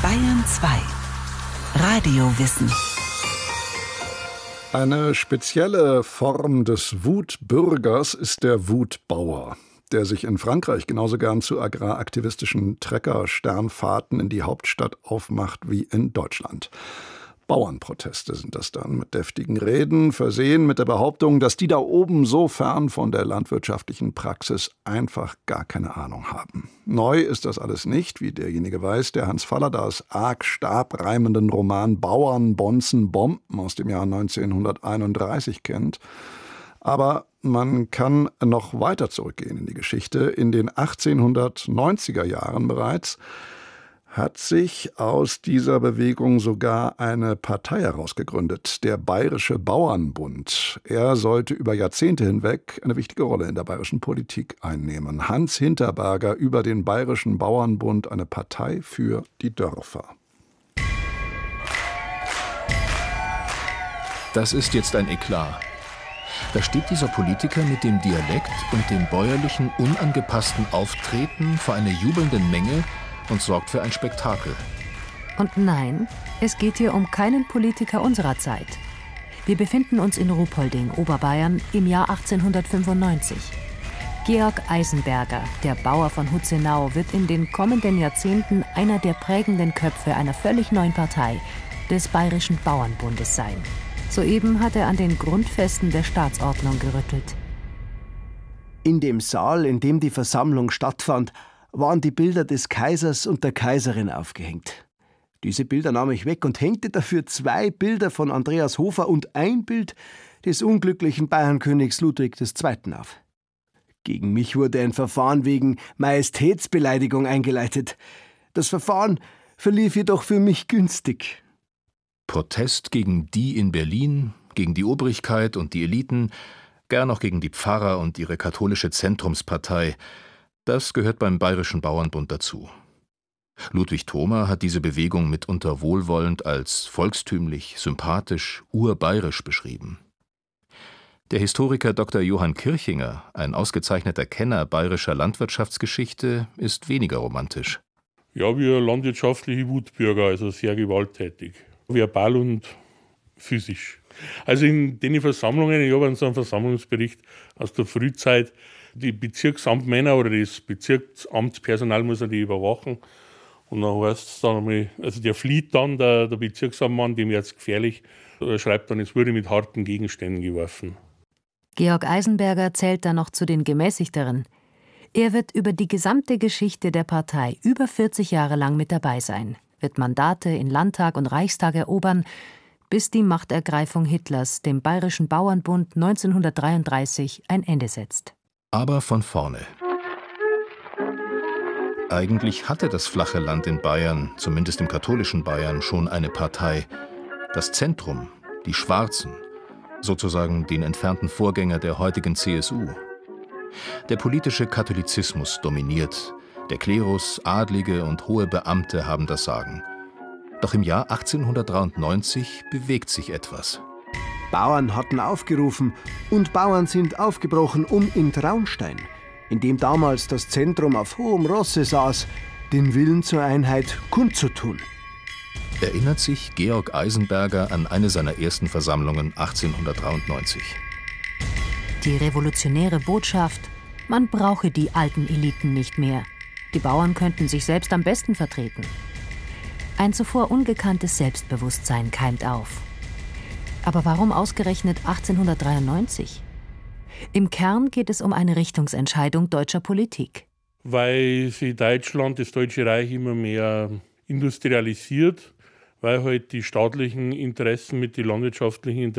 Bayern 2 Radiowissen. Eine spezielle Form des Wutbürgers ist der Wutbauer, der sich in Frankreich genauso gern zu agraraktivistischen Trecker-Sternfahrten in die Hauptstadt aufmacht wie in Deutschland. Bauernproteste sind das dann, mit deftigen Reden, versehen mit der Behauptung, dass die da oben so fern von der landwirtschaftlichen Praxis einfach gar keine Ahnung haben. Neu ist das alles nicht, wie derjenige weiß, der Hans Falladas arg stabreimenden Roman Bauern, Bonzen, Bomben aus dem Jahr 1931 kennt. Aber man kann noch weiter zurückgehen in die Geschichte. In den 1890er Jahren bereits hat sich aus dieser Bewegung sogar eine Partei herausgegründet, der Bayerische Bauernbund. Er sollte über Jahrzehnte hinweg eine wichtige Rolle in der bayerischen Politik einnehmen. Hans Hinterberger über den Bayerischen Bauernbund, eine Partei für die Dörfer. Das ist jetzt ein Eklat. Da steht dieser Politiker mit dem Dialekt und dem bäuerlichen, unangepassten Auftreten vor einer jubelnden Menge und sorgt für ein Spektakel. Und nein, es geht hier um keinen Politiker unserer Zeit. Wir befinden uns in Ruhpolding, Oberbayern, im Jahr 1895. Georg Eisenberger, der Bauer von Hutzenau, wird in den kommenden Jahrzehnten einer der prägenden Köpfe einer völlig neuen Partei, des Bayerischen Bauernbundes sein. Soeben hat er an den Grundfesten der Staatsordnung gerüttelt. In dem Saal, in dem die Versammlung stattfand, waren die Bilder des Kaisers und der Kaiserin aufgehängt. Diese Bilder nahm ich weg und hängte dafür 2 Bilder von Andreas Hofer und ein Bild des unglücklichen Bayernkönigs Ludwig II. Auf. Gegen mich wurde ein Verfahren wegen Majestätsbeleidigung eingeleitet. Das Verfahren verlief jedoch für mich günstig. Protest gegen die in Berlin, gegen die Obrigkeit und die Eliten, gern auch gegen die Pfarrer und ihre katholische Zentrumspartei. Das gehört beim Bayerischen Bauernbund dazu. Ludwig Thoma hat diese Bewegung mitunter wohlwollend als volkstümlich, sympathisch, urbayerisch beschrieben. Der Historiker Dr. Johann Kirchinger, ein ausgezeichneter Kenner bayerischer Landwirtschaftsgeschichte, ist weniger romantisch. Ja, wir landwirtschaftliche Wutbürger, also sehr gewalttätig. Verbal und physisch. Also in den Versammlungen, ich habe so einen Versammlungsbericht aus der Frühzeit, die Bezirksamtmänner oder das Bezirksamtspersonal muss ja die überwachen. Und dann heißt es dann einmal, also der flieht dann, der Bezirksamtmann, dem jetzt gefährlich, schreibt dann, es wurde mit harten Gegenständen geworfen. Georg Eisenberger zählt da noch zu den Gemäßigteren. Er wird über die gesamte Geschichte der Partei über 40 Jahre lang mit dabei sein, wird Mandate in Landtag und Reichstag erobern, bis die Machtergreifung Hitlers dem Bayerischen Bauernbund 1933 ein Ende setzt. Aber von vorne. Eigentlich hatte das flache Land in Bayern, zumindest im katholischen Bayern, schon eine Partei. Das Zentrum, die Schwarzen, sozusagen den entfernten Vorgänger der heutigen CSU. Der politische Katholizismus dominiert. Der Klerus, Adlige und hohe Beamte haben das Sagen. Doch im Jahr 1893 bewegt sich etwas. Bauern hatten aufgerufen und Bauern sind aufgebrochen, um in Traunstein, in dem damals das Zentrum auf hohem Rosse saß, den Willen zur Einheit kundzutun. Erinnert sich Georg Eisenberger an eine seiner ersten Versammlungen 1893. Die revolutionäre Botschaft: Man brauche die alten Eliten nicht mehr. Die Bauern könnten sich selbst am besten vertreten. Ein zuvor ungekanntes Selbstbewusstsein keimt auf. Aber warum ausgerechnet 1893? Im Kern geht es um eine Richtungsentscheidung deutscher Politik. Weil sich Deutschland, das Deutsche Reich, immer mehr industrialisiert, weil halt die staatlichen Interessen mit den landwirtschaftlichen Interessen